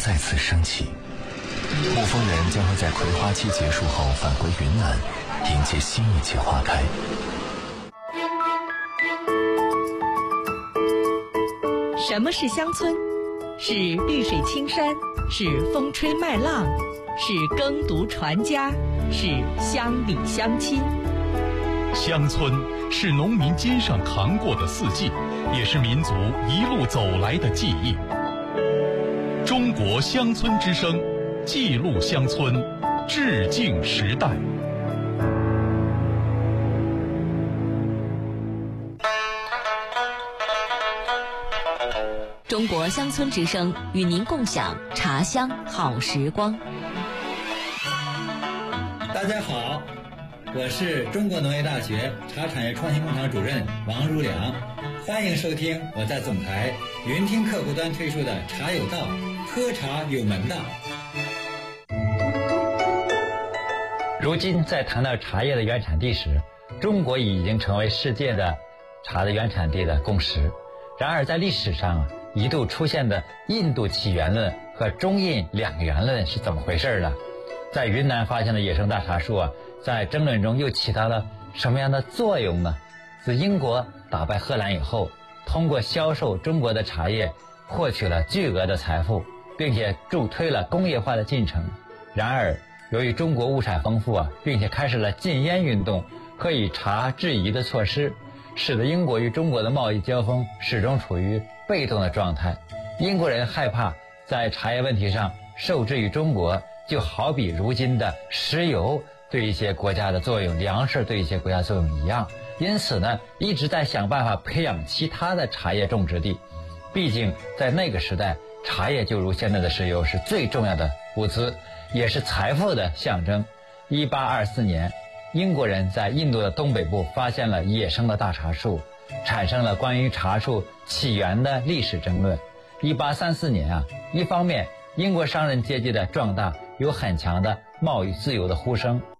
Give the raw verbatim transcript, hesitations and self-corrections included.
再次升起。牧蜂人将会在葵花期结束后返回云南，迎接新一季花开。 什么是乡村？是绿水青山，是风吹麦浪，是耕读传家，是乡里乡亲。 乡村是农民肩上扛过的四季，也是民族一路走来的记忆。中国乡村之声，记录乡村，致敬时代。 中国乡村之声与您共享茶乡好时光。 大家好，我是中国农业大学茶产业创新工厂主任王如良，欢迎收听我在总台云听客户端推出的茶有道，喝茶有门道。 如今在谈到茶叶的原产地时，中国已经成为世界的茶的原产地的共识。然而在历史上啊，一度出现的印度起源论和中印两源论是怎么回事呢？在云南发现的野生大茶树啊，在争论中又起到了什么样的作用呢？自英国打败荷兰以后，通过销售中国的茶叶获取了巨额的财富，并且助推了工业化的进程。然而由于中国物产丰富啊，并且开始了禁烟运动和以茶制夷的措施，使得英国与中国的贸易交锋始终处于被动的状态。英国人害怕在茶叶问题上受制于中国，就好比如今的石油对一些国家的作用，粮食对一些国家作用一样。因此呢，一直在想办法培养其他的茶叶种植地。毕竟在那个时代，茶叶就如现在的石油是最重要的物资，也是财富的象征。一八二四年，英国人在印度的东北部发现了野生的大茶树，产生了关于茶树起源的历史争论。一八三四年啊，一方面英国商人阶级的壮大有很强的贸易自由的呼声，